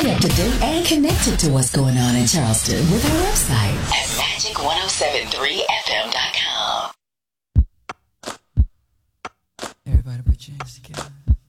Stay up to date and connected to what's going on in Charleston with our website at magic1073fm.com. Everybody put your hands together.